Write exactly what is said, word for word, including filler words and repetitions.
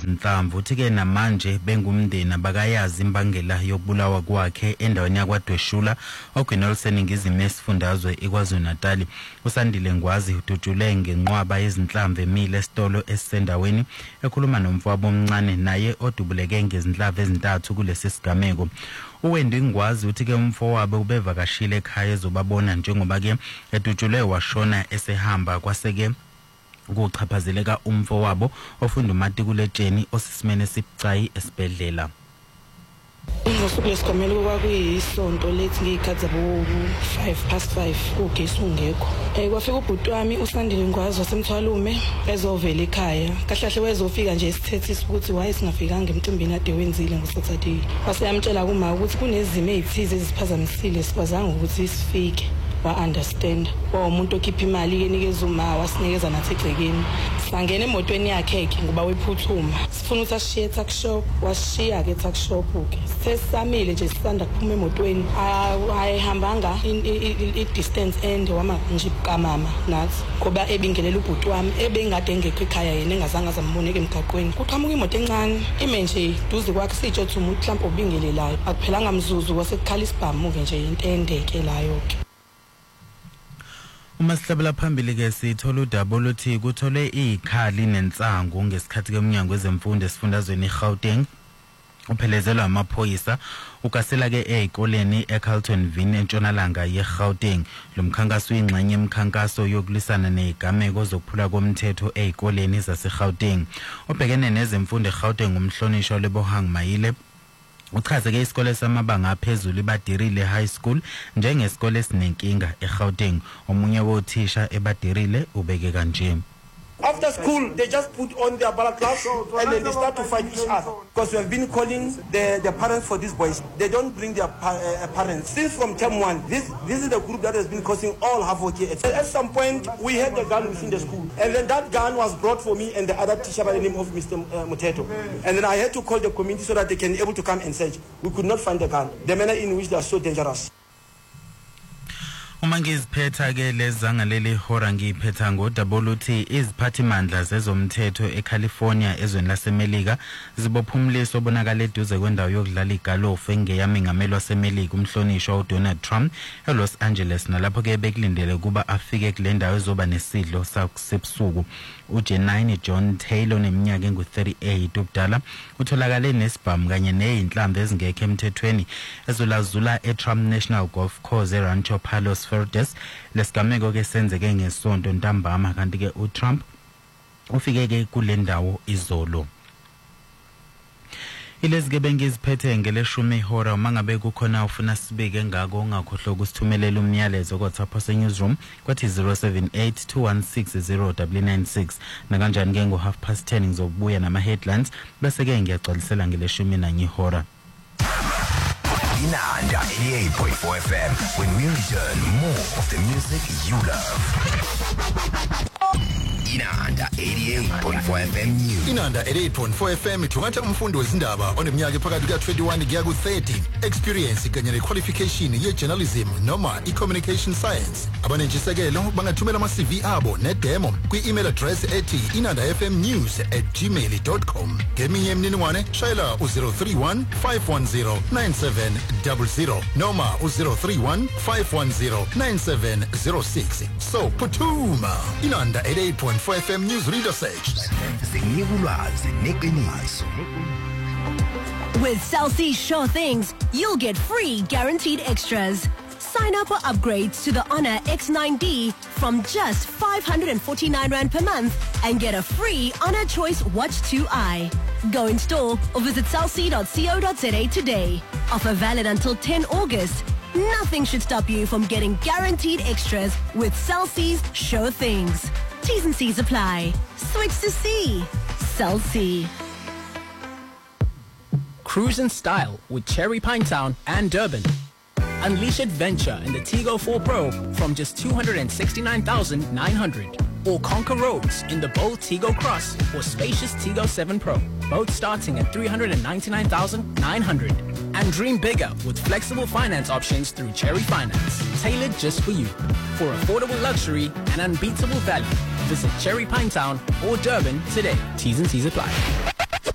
Nhlamvu uthi-ke namanje bengumndeni abakayazi imbangela yokubulawa kwakhe endaweni yakwaDweshula ogwinolsen ingizimo esifundazwe iKwaZulu-Natal. USandile Ngwazi udutshule ngenqwaba yezinhlamvu emile esitolo esisendaweni ekhuluma nomfowabo omncane naye odubuleke ngezinhlamvu ezintathu kulesi sigameko. Uwendi Ngwazi uthi-ke umfowabo ubevakashile ekhaya ezobabona njengoba ke edutshulwe washona esehamba kwaseke kuchaphazeleka umfowabo ofunda umatikuletsheni osisimene esibucayi esibhedlela. Ngosuku lesigamelo kwakuyisonto lethi ngiyikhathi zabo five past five ugesi ungekho. Eh kwafika ubhuti wami uSandile Ngwazi wasemthwalume ezovela ekhaya. Kahlahle wezofika nje isithethisa ukuthi waye singafikanga emcimbini ade wenzile ngoSaturday. Waseyamtshela kuma ukuthi kunezimo ezithize eziphazamisile sikwazanga ukuthi sifike. Wa-understand umuntu okhipha imali yenikeza uma wasinikeza nathi egcekeni sangena emotweni yakhe ke ngoba wephuthuma sifuna ukuthi ashiye tuck shop washiya ke tuck shop ke sesamile nje sisanda kuphuma emotweni ayihambanga i distance end wama nje kamama nathi ngoba ebingelela ubhuti wami ebengade engekho ekhaya yena engazange azamboneke emgaqweni kuqhamuka imoto encane ime nje duze kwakhe sitsho ukuthi umuntu mhlawumbe obingelelayo akuphelanga mzuzu wasekukhala isibhamu ke nje into endeke layo ke. Uma sihlabela phambili ke sithola udaba oluthi kuthole ikhali nensangu ngesikhathi kemnyango wezemfundo esifundazweni eGauteng uphelezelwa amaphoyisa ukasela ke ezikoleni eCarlton Vini entshonalanga yeGauteng. Lo mkhankaso uyingxenye yemkhankaso yokulisana nezigameko zokuphula komthetho ezikoleni zaseGauteng. Obhekene nezemfundo eGauteng umhlonishwa leBohang Mayile uchaze ke isikole samabanga aphezulu iBadirile High School njengesikole esinenkinga eGauteng. Omunye wothisha eBadirile ubeke kanje. After school, they just put on their balaclavas and then they start to fight each other. Because we have been calling the, the parents for these boys. They don't bring their pa uh, parents. Since from term one, this this is the group that has been causing all havoc here. At some point, we had the gun within the school. And then that gun was brought for me and the other teacher by the name of Mister Uh, Muteto. And then I had to call the community so that they can be able to come and search. We could not find the gun. The manner in which they are so dangerous. Uma ngiziphetha ke lezanga leli hora ngiphetha ngodaba oluthi iziphathimandla zezomthetho eCalifornia ezweni laseMelika zibophumliso obonakala eduze kwendawo yokudlala igolf engeyami ngamelwa seMelika umhlonishwa uDonald Trump eLos Angeles nalapho ke bekulindele kuba afike kule ndawo ezoba nesidlo sakusebusuku. uJenine John Taylor neminyaka engu thirty-eight ubudala utholakale nesibhamu kanye nezinhlamvu ezingekho emthethweni ezolazula eTrump National Golf Course eRancho Palos Verdes. Lesigameko ke senzeke ngesonto ntambama kanti ke uTrump ufike ke kule ndawo izolo. Ilezike bengiziphethe ngeleshumi ihora uma ngabe kukhona ufuna sibike ngako ungakhohlwa ukusithumelela umyalezo kwaThapha seNewsroom kwathi zero seven eight two one six zero nine nine six nakanjani ke ngo half past ten ngizobuya nama headlines bese ke ngiyagcwalisela ngeleshumi nanye ihora. Inanda eighty-eight point four F M. When we return, more of the music you love. Inanda eighty-eight point four F M News. Inanda eighty-eight point four F M ithungatha umfundi wezindaba oneminyaka phakathi ka twenty-one kuya ku thirty, experience kanye ne qualification ye journalism noma i communication science. Abanentshisekelo bangathumela ama C V abo ne demo kwi email address ethi inandafmnews at gmail dot com. Ngeminye imininingwane shayela u zero three one five one zero nine seven zero zero noma u zero three one five one zero nine seven zero six. So Putuma Inanda eighty-eight point four F M News Reader Search. With Cell C Sure Things, you'll get free guaranteed extras. Sign up for upgrades to the Honor X nine D from just five hundred forty-nine rand per month and get a free Honor Choice Watch two i. Go in store or visit cell c dot co dot za today. Offer valid until tenth August. Nothing should stop you from getting guaranteed extras with Cell C's Sure Things. T's and C's apply. Switch to C. Cell C. Cruise in style with Cherry Pine Town and Durban. Unleash adventure in the Tigo four Pro from just two hundred sixty-nine thousand nine hundred. Or conquer roads in the bold Tigo Cross or spacious Tigo seven Pro, both starting at three hundred ninety-nine thousand nine hundred. And dream bigger with flexible finance options through Cherry Finance, tailored just for you. For affordable luxury and unbeatable value, visit Cherry Pine Town or Durban today. T's and C's apply.